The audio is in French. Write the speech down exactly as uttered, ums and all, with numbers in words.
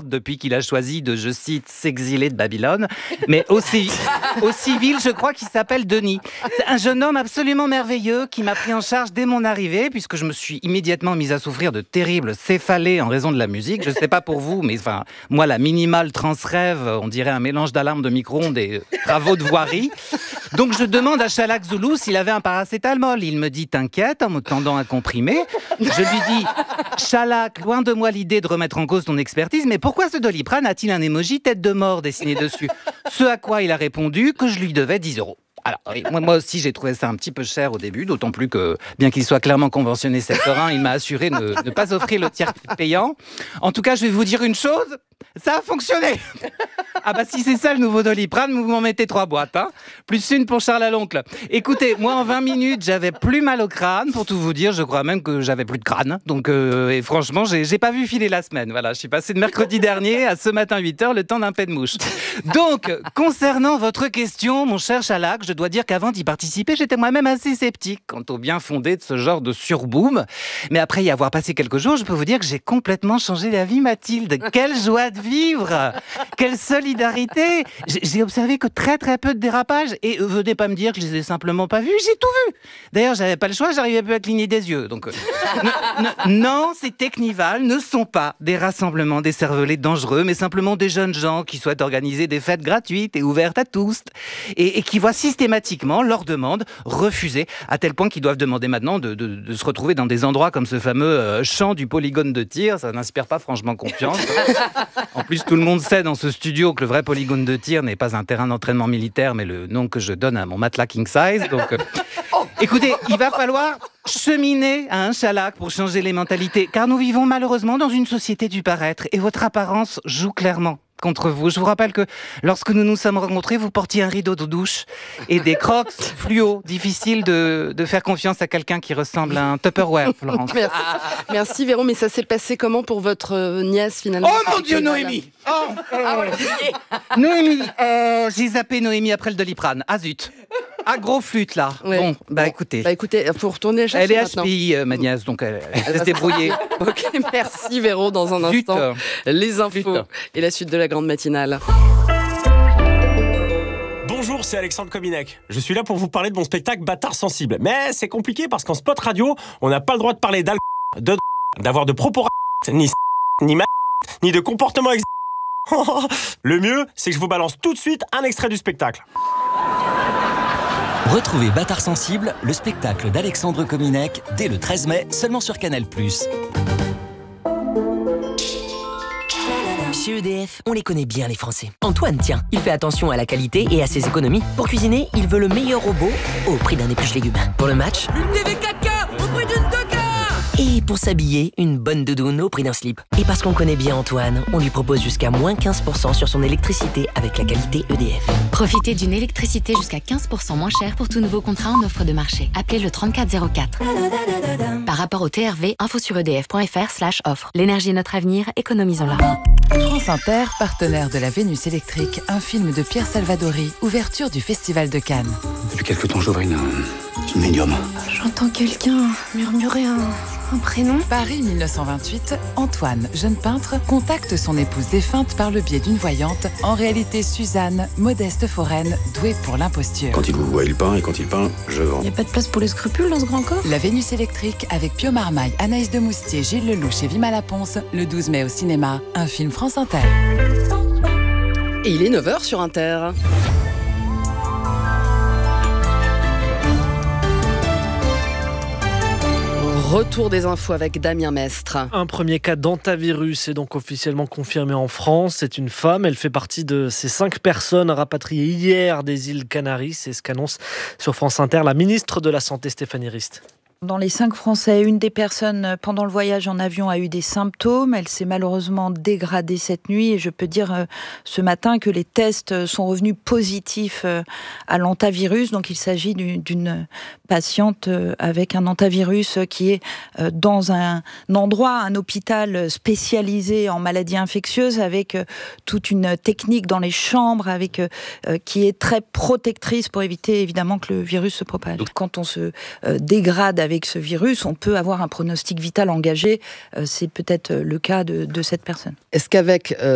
garde depuis qu'il a choisi de, je cite, s'exiler de Babylone. Mais au, ci- au civil, je crois qu'il s'appelle Denis. C'est un jeune homme absolument merveilleux qui m'a pris en charge dès mon arrivée, puisque je me suis immédiatement mise à souffrir de terribles céphalées en raison de la musique. Je ne sais pas pour vous, mais enfin, moi, la minimale trans-rêve, on dirait un mélange d'alarme de micro-ondes et travaux de voirie. Donc je demande à Chalak Zoulou s'il avait un paracétamol. Il me dit « t'inquiète » en me tendant un comprimé. Je lui dis « Chalak, loin de moi l'idée de remettre en cause ton expertise, mais pourquoi ce Doliprane a-t-il un émoji tête de mort dessiné dessus ?» Ce à quoi il a répondu que je lui devais dix euros. Alors, oui, moi, moi aussi, j'ai trouvé ça un petit peu cher au début, d'autant plus que, bien qu'il soit clairement conventionné secteur un, il m'a assuré de ne pas offrir le tiers payant. En tout cas, je vais vous dire une chose, ça a fonctionné. Ah bah si c'est ça le nouveau Doliprane, vous m'en mettez trois boîtes, hein. Plus une pour Charles à l'oncle. Écoutez, moi en vingt minutes, j'avais plus mal au crâne, pour tout vous dire, je crois même que j'avais plus de crâne. Donc, euh, et franchement, j'ai, j'ai pas vu filer la semaine. Voilà, je suis passé de mercredi dernier à ce matin huit heures, le temps d'un pet de mouche. Donc, concernant votre question, mon cher Chalak, je dois dire qu'avant d'y participer, j'étais moi-même assez sceptique quant au bien fondé de ce genre de surboom. Mais après y avoir passé quelques jours, je peux vous dire que j'ai complètement changé d'avis, Mathilde. Quelle joie de vivre! Quelle solidarité! J'ai, j'ai observé que très très peu de dérapages et euh, venez pas me dire que je les ai simplement pas vus, j'ai tout vu! D'ailleurs, j'avais pas le choix, j'arrivais plus à cligner des yeux. Donc, euh, n- n- non, ces technivals ne sont pas des rassemblements décervelés dangereux, mais simplement des jeunes gens qui souhaitent organiser des fêtes gratuites et ouvertes à tous et, et qui voient systématiquement leurs demandes refusées, à tel point qu'ils doivent demander maintenant de, de, de se retrouver dans des endroits comme ce fameux euh, champ du polygone de tir. Ça n'inspire pas franchement confiance. En plus, tout le monde sait dans ce studio que le vrai polygone de tir n'est pas un terrain d'entraînement militaire, mais le nom que je donne à mon matelas king size. Donc, euh, écoutez, il va falloir cheminer à un Chalak pour changer les mentalités, car nous vivons malheureusement dans une société du paraître et votre apparence joue clairement contre vous. Je vous rappelle que lorsque nous nous sommes rencontrés, vous portiez un rideau de douche et des crocs fluo. Difficile de, de faire confiance à quelqu'un qui ressemble à un Tupperware, Florence. Merci. Merci Véron, mais ça s'est passé comment pour votre euh, nièce finalement? Oh mon Dieu, Noémie! Oh, euh, Noémie, euh, j'ai zappé Noémie après le Doliprane. Ah zut! Ah, gros flûte là. Ouais. Bon, bah Bon. écoutez. Bah écoutez, il faut retourner chercher Elle est maintenant. H P I, euh, ma nièce, donc elle, elle va se débrouiller. Ok, merci Véron. Dans un Flûte. instant, les infos Flûte. et la suite de la grande matinale. Bonjour, c'est Alexandre Kominek. Je suis là pour vous parler de mon spectacle Bâtard sensible. Mais c'est compliqué parce qu'en spot radio, on n'a pas le droit de parler d'alcool, de d- d'avoir de propos r- ni s- ni ma- ni de comportement ex... Le mieux, c'est que je vous balance tout de suite un extrait du spectacle. Retrouvez Bâtard sensible, le spectacle d'Alexandre Kominek, dès le treize mai, seulement sur Canal plus. Chez E D F, on les connaît bien les Français. Antoine, tiens, il fait attention à la qualité et à ses économies. Pour cuisiner, il veut le meilleur robot au prix d'un épluche légumes. Pour le match, une T V quatre K au prix d'une deux K. Et pour s'habiller, une bonne doudoune au prix d'un slip. Et parce qu'on connaît bien Antoine, on lui propose jusqu'à moins quinze pour cent sur son électricité avec la qualité E D F. Profitez d'une électricité jusqu'à quinze pour cent moins chère pour tout nouveau contrat en offre de marché. Appelez le trente-quatre zéro quatre. Par rapport au T R V, info sur edf.fr slash offre. L'énergie est notre avenir, économisons-la. France Inter, partenaire de la Vénus électrique, un film de Pierre Salvadori, ouverture du Festival de Cannes. Depuis quelque temps, j'aurai une, une médium. J'entends quelqu'un murmurer un, un prénom. Paris dix-neuf cent vingt-huit, Antoine, jeune peintre, contacte son épouse défunte par le biais d'une voyante, en réalité Suzanne, modeste foraine, douée pour l'imposture. Quand il vous voit, il peint, et quand il peint, je vends. Y a pas de place pour les scrupules dans ce grand corps. La Vénus électrique avec Pio Marmaille, Anaïs de Moustier, Gilles Lelouch et Vima Laponce, le douze mai au cinéma, un film France Inter. Et il est neuf heures sur Inter. Retour des infos avec Damien Mestre. Un premier cas d'hantavirus est donc officiellement confirmé en France. C'est une femme. Elle fait partie de ces cinq personnes rapatriées hier des îles Canaries. C'est ce qu'annonce sur France Inter la ministre de la Santé Stéphanie Rist. Dans les cinq Français, une des personnes pendant le voyage en avion a eu des symptômes. Elle s'est malheureusement dégradée cette nuit et je peux dire euh, ce matin que les tests sont revenus positifs euh, à l'hantavirus. Donc il s'agit d'une, d'une patiente euh, avec un hantavirus qui est euh, dans un, un endroit, un hôpital spécialisé en maladies infectieuses avec euh, toute une technique dans les chambres avec, euh, qui est très protectrice pour éviter évidemment que le virus se propage. Quand on se euh, dégrade avec ce virus, on peut avoir un pronostic vital engagé. Euh, c'est peut-être le cas de, de cette personne. Est-ce qu'avec euh,